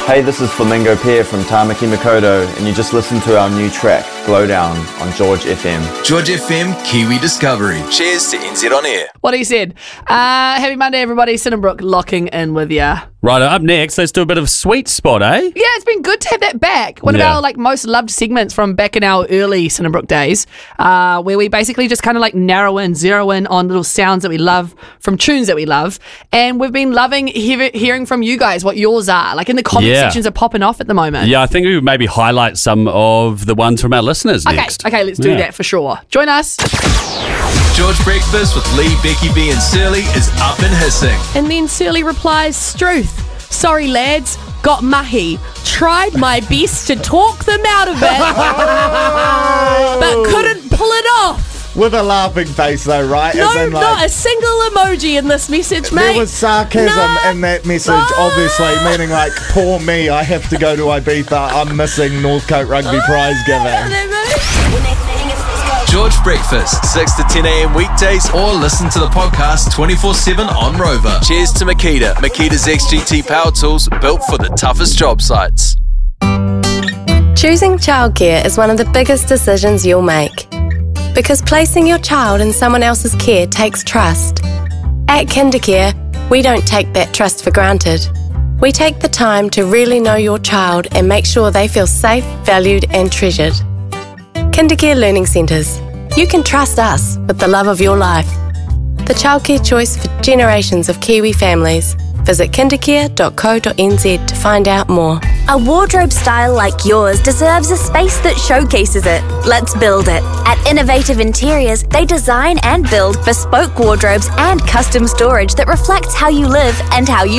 Hey, this is Flamingo Pear from Tamaki Makaurau, and you just listened to our new track, Glow Down, on George FM. George FM, Kiwi Discovery. Cheers to NZ On Air. What he said. Happy Monday, everybody. Cinnabrook locking in with ya. Right, up next, let's do a bit of Sweet Spot, eh? Yeah, it's been good to have that back. One of our most loved segments from back in our early Cinnabrook days, where we basically just kind of zero in on little sounds that we love from tunes that we love. And we've been loving hearing from you guys what yours are. Like in the comment sections are popping off at the moment. Yeah, I think we would maybe highlight some of the ones from our listeners next. Okay, let's do that for sure. Join us. George Breakfast with Lee, Becky B and Surly is up and hissing. And then Surly replies, Struth, sorry lads, got mahi. Tried my best to talk them out of it, but couldn't pull it off. With a laughing face though, right? No, not a single emoji in this message, mate. There was sarcasm in that message, obviously, meaning like, poor me, I have to go to Ibiza, I'm missing Northcote Rugby prize giving. George Breakfast, 6 to 10 a.m. weekdays, or listen to the podcast 24/7 on Rover. Cheers to Makita. Makita's XGT power tools built for the toughest job sites. Choosing childcare is one of the biggest decisions you'll make. Because placing your child in someone else's care takes trust. At Kindercare, we don't take that trust for granted. We take the time to really know your child and make sure they feel safe, valued and treasured. Kindercare Learning Centres. You can trust us with the love of your life. The childcare choice for generations of Kiwi families. Visit kindercare.co.nz to find out more. A wardrobe style like yours deserves a space that showcases it. Let's build it. At Innovative Interiors, they design and build bespoke wardrobes and custom storage that reflects how you live and how you